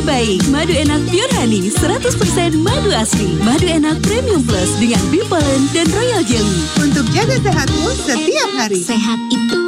terbaik. Madu enak Pure Honey 100% madu asli. Madu enak Premium Plus dengan Bee Pollen dan Royal Jelly. Untuk jaga sehatmu setiap hari. Sehat itu